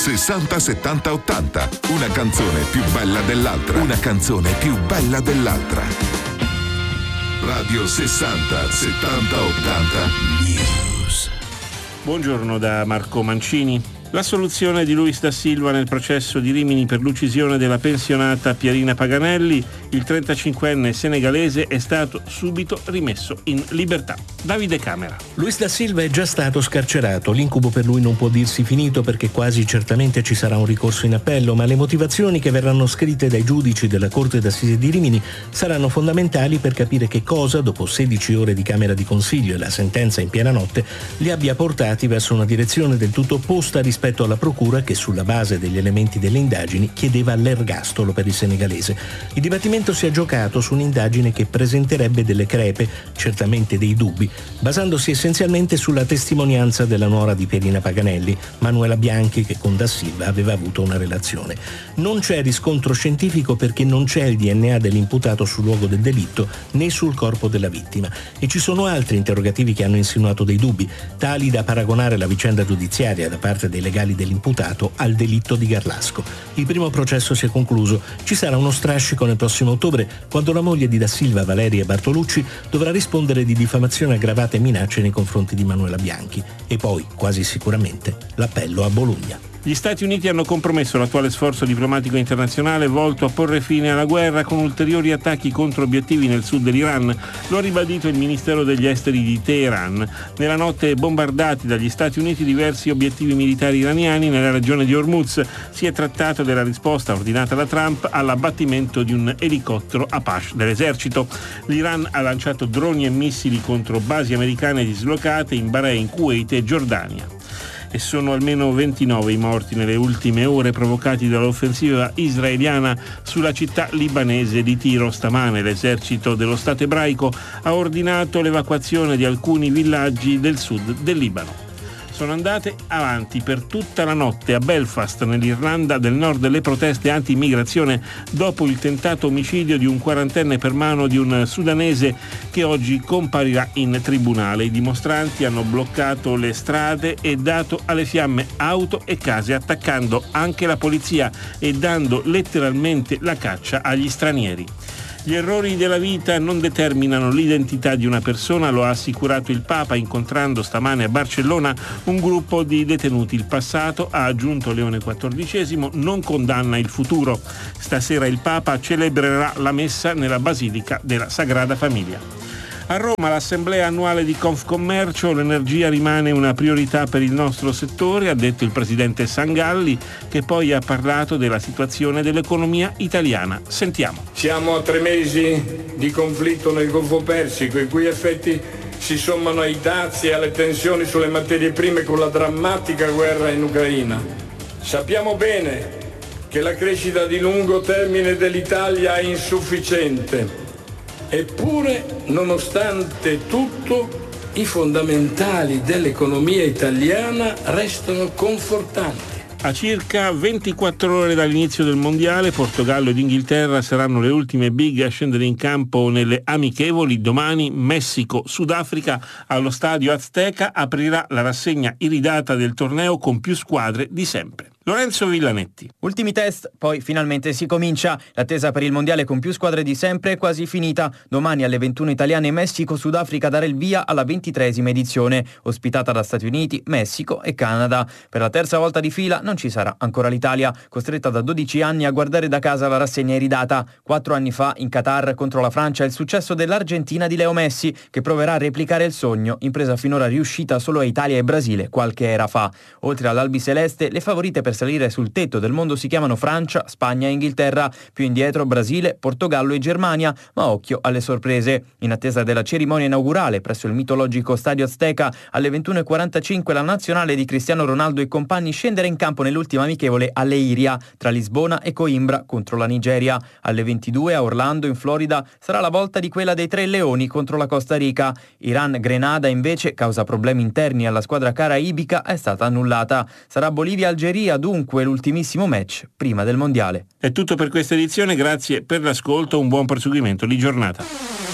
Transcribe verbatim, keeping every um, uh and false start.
sessanta settanta ottanta. Una canzone più bella dell'altra. Una canzone più bella dell'altra. Radio sessanta settanta ottanta News. Buongiorno da Marco Mancini. La soluzione di Luis da Silva nel processo di Rimini per l'uccisione della pensionata Pierina Paganelli, il trentacinquenne senegalese è stato subito rimesso in libertà. Davide Camera. Luis da Silva è già stato scarcerato. L'incubo per lui non può dirsi finito perché quasi certamente ci sarà un ricorso in appello, ma le motivazioni che verranno scritte dai giudici della Corte d'Assise di Rimini saranno fondamentali per capire che cosa, dopo sedici ore di camera di consiglio e la sentenza in piena notte, li abbia portati verso una direzione del tutto opposta rispetto alla procura che, sulla base degli elementi delle indagini, chiedeva l'ergastolo per il senegalese. Il dibattimento si è giocato su un'indagine che presenterebbe delle crepe, certamente dei dubbi, basandosi essenzialmente sulla testimonianza della nuora di Pierina Paganelli, Manuela Bianchi, che con Da Silva aveva avuto una relazione. Non c'è riscontro scientifico perché non c'è il D N A dell'imputato sul luogo del delitto né sul corpo della vittima, e ci sono altri interrogativi che hanno insinuato dei dubbi, tali da paragonare la vicenda giudiziaria da parte dei legali dell'imputato al delitto di Garlasco. Il primo processo si è concluso. Ci sarà uno strascico nel prossimo ottobre, quando la moglie di Da Silva, Valeria Bartolucci, dovrà rispondere di diffamazione aggravata e minacce nei confronti di Manuela Bianchi. E poi, quasi sicuramente, l'appello a Bologna. Gli Stati Uniti hanno compromesso l'attuale sforzo diplomatico internazionale volto a porre fine alla guerra con ulteriori attacchi contro obiettivi nel sud dell'Iran. Lo ha ribadito il Ministero degli Esteri di Teheran. Nella notte bombardati dagli Stati Uniti diversi obiettivi militari iraniani nella regione di Hormuz. Si è trattato della risposta ordinata da Trump all'abbattimento di un elicottero Apache dell'esercito. L'Iran ha lanciato droni e missili contro basi americane dislocate in Bahrain, Kuwait e Giordania. E sono almeno ventinove i morti nelle ultime ore provocati dall'offensiva israeliana sulla città libanese di Tiro. Stamane l'esercito dello Stato ebraico ha ordinato l'evacuazione di alcuni villaggi del sud del Libano. Sono andate avanti per tutta la notte a Belfast, nell'Irlanda del Nord, le proteste anti-immigrazione dopo il tentato omicidio di un quarantenne per mano di un sudanese che oggi comparirà in tribunale. I dimostranti hanno bloccato le strade e dato alle fiamme auto e case, attaccando anche la polizia e dando letteralmente la caccia agli stranieri. Gli errori della vita non determinano l'identità di una persona, lo ha assicurato il Papa incontrando stamane a Barcellona un gruppo di detenuti. Il passato, ha aggiunto Leone quattordicesimo, non condanna il futuro. Stasera il Papa celebrerà la messa nella Basilica della Sagrada Famiglia. A Roma l'assemblea annuale di Confcommercio, l'energia rimane una priorità per il nostro settore, ha detto il presidente Sangalli, che poi ha parlato della situazione dell'economia italiana. Sentiamo. Siamo a tre mesi di conflitto nel Golfo Persico, i cui effetti si sommano ai dazi e alle tensioni sulle materie prime con la drammatica guerra in Ucraina. Sappiamo bene che la crescita di lungo termine dell'Italia è insufficiente. Eppure, nonostante tutto, i fondamentali dell'economia italiana restano confortanti. A circa ventiquattro ore dall'inizio del mondiale, Portogallo ed Inghilterra saranno le ultime big a scendere in campo nelle amichevoli. Domani Messico-Sudafrica allo stadio Azteca aprirà la rassegna iridata del torneo con più squadre di sempre. Lorenzo Villanetti. Ultimi test, poi finalmente si comincia. L'attesa per il mondiale con più squadre di sempre è quasi finita. Domani alle ventuno italiane Messico-Sudafrica darà il via alla ventitreesima edizione, ospitata da Stati Uniti, Messico e Canada. Per la terza volta di fila non ci sarà ancora l'Italia, costretta da dodici anni a guardare da casa la rassegna iridata. Quattro anni fa, in Qatar contro la Francia, il successo dell'Argentina di Leo Messi, che proverà a replicare il sogno, impresa finora riuscita solo a Italia e Brasile qualche era fa. Oltre all'albiceleste, le favorite per salire sul tetto del mondo si chiamano Francia, Spagna e Inghilterra, più indietro Brasile, Portogallo e Germania, ma occhio alle sorprese. In attesa della cerimonia inaugurale presso il mitologico Stadio Azteca, alle ventuno e quarantacinque la nazionale di Cristiano Ronaldo e compagni scenderà in campo nell'ultima amichevole a Leiria, tra Lisbona e Coimbra contro la Nigeria. Alle ventidue a Orlando, in Florida, sarà la volta di quella dei Tre Leoni contro la Costa Rica. Iran-Grenada, invece, causa problemi interni alla squadra caraibica, è stata annullata. Sarà Bolivia-Algeria, dunque l'ultimissimo match prima del mondiale. È tutto per questa edizione, grazie per l'ascolto, un buon proseguimento di giornata.